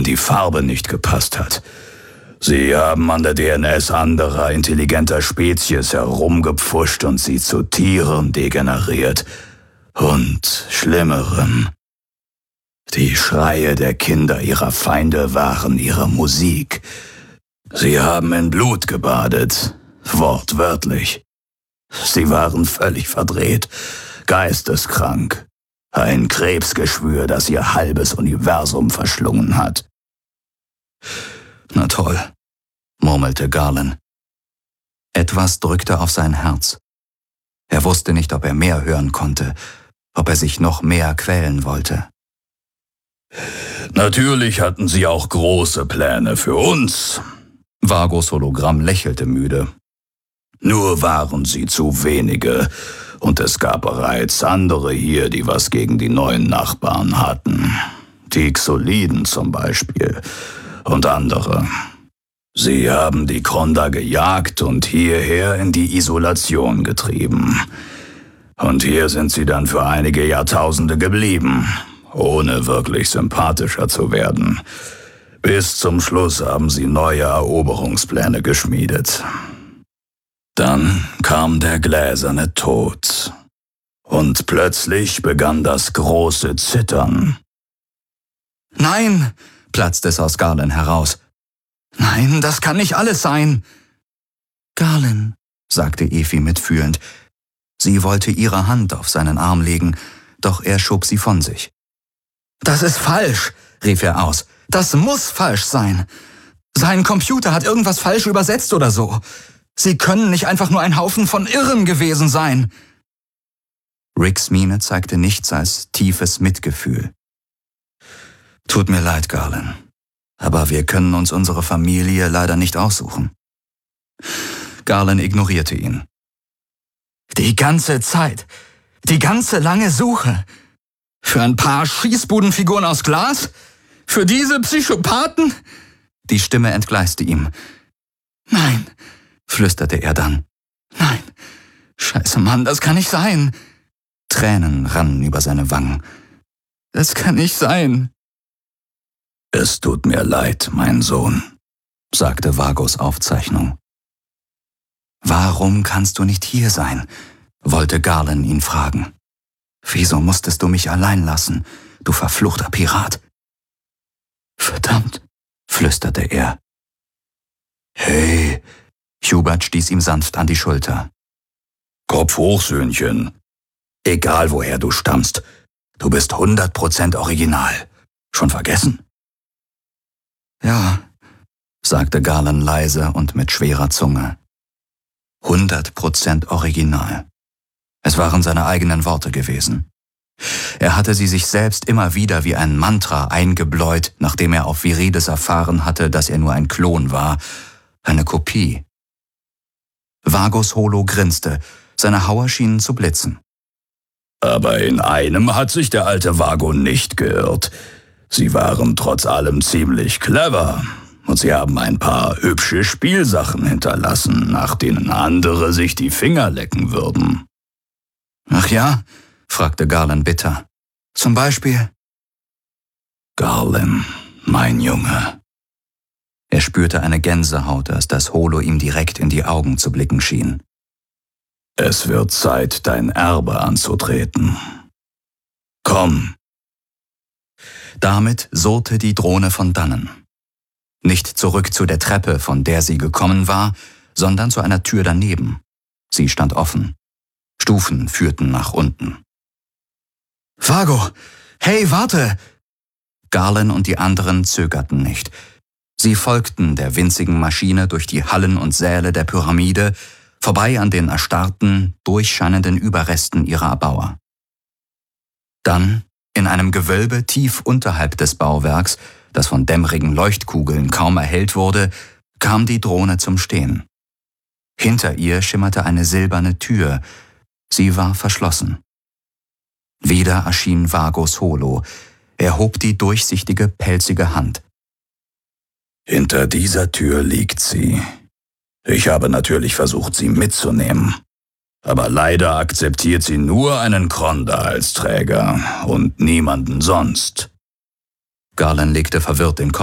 denen die Farbe nicht gepasst hat. Sie haben an der DNS anderer, intelligenter Spezies herumgepfuscht und sie zu Tieren degeneriert. Und Schlimmerem. Die Schreie der Kinder ihrer Feinde waren ihre Musik. Sie haben in Blut gebadet, wortwörtlich. Sie waren völlig verdreht, geisteskrank. Ein Krebsgeschwür, das ihr halbes Universum verschlungen hat. »Na toll«, murmelte Garland. Etwas drückte auf sein Herz. Er wusste nicht, ob er mehr hören konnte, ob er sich noch mehr quälen wollte. »Natürlich hatten sie auch große Pläne für uns.« Vagos Hologramm lächelte müde. »Nur waren sie zu wenige, und es gab bereits andere hier, die was gegen die neuen Nachbarn hatten. Die Xoliden zum Beispiel und andere. Sie haben die Kronda gejagt und hierher in die Isolation getrieben. Und hier sind sie dann für einige Jahrtausende geblieben, ohne wirklich sympathischer zu werden. Bis zum Schluss haben sie neue Eroberungspläne geschmiedet. Dann kam der gläserne Tod. Und plötzlich begann das große Zittern. »Nein«, platzte es aus Garland heraus. »Nein, das kann nicht alles sein.« »Garland«, sagte Efi mitfühlend. Sie wollte ihre Hand auf seinen Arm legen, doch er schob sie von sich. »Das ist falsch«, rief er aus. »Das muss falsch sein. Sein Computer hat irgendwas falsch übersetzt oder so. Sie können nicht einfach nur ein Haufen von Irren gewesen sein.« Ricks Miene zeigte nichts als tiefes Mitgefühl. »Tut mir leid, Garland, aber wir können uns unsere Familie leider nicht aussuchen.« Garland ignorierte ihn. »Die ganze Zeit, die ganze lange Suche. Für ein paar Schießbudenfiguren aus Glas? Für diese Psychopathen?« Die Stimme entgleiste ihm. »Nein«, flüsterte er dann. »Nein, scheiße Mann, das kann nicht sein.« Tränen rannen über seine Wangen. »Das kann nicht sein.« »Es tut mir leid, mein Sohn«, sagte Vagos Aufzeichnung. »Warum kannst du nicht hier sein?«, wollte Garland ihn fragen. »Wieso musstest du mich allein lassen, du verfluchter Pirat?« »Verdammt«, flüsterte er. »Hey«, Hubert stieß ihm sanft an die Schulter. »Kopf hoch, Söhnchen. Egal woher du stammst, du bist 100% original. Schon vergessen?« »Ja«, sagte Garland leise und mit schwerer Zunge. 100% original. Es waren seine eigenen Worte gewesen. Er hatte sie sich selbst immer wieder wie ein Mantra eingebläut, nachdem er auf Virides erfahren hatte, dass er nur ein Klon war, eine Kopie. Vagos Holo grinste, seine Hauer schienen zu blitzen. »Aber in einem hat sich der alte Vago nicht geirrt. Sie waren trotz allem ziemlich clever. Und sie haben ein paar hübsche Spielsachen hinterlassen, nach denen andere sich die Finger lecken würden.« »Ach ja?«, fragte Garland bitter. »Zum Beispiel?« »Garland, mein Junge.« Er spürte eine Gänsehaut, als das Holo ihm direkt in die Augen zu blicken schien. »Es wird Zeit, dein Erbe anzutreten. Komm.« Damit surrte die Drohne von dannen. Nicht zurück zu der Treppe, von der sie gekommen war, sondern zu einer Tür daneben. Sie stand offen. Stufen führten nach unten. »Vago! Hey, warte!« Garland und die anderen zögerten nicht. Sie folgten der winzigen Maschine durch die Hallen und Säle der Pyramide, vorbei an den erstarrten, durchscheinenden Überresten ihrer Erbauer. Dann, in einem Gewölbe tief unterhalb des Bauwerks, das von dämmerigen Leuchtkugeln kaum erhellt wurde, kam die Drohne zum Stehen. Hinter ihr schimmerte eine silberne Tür. Sie war verschlossen. Wieder erschien Vagos Holo. Er hob die durchsichtige, pelzige Hand. »Hinter dieser Tür liegt sie. Ich habe natürlich versucht, sie mitzunehmen. Aber leider akzeptiert sie nur einen Kronda als Träger und niemanden sonst.« Garland legte verwirrt den Kopf.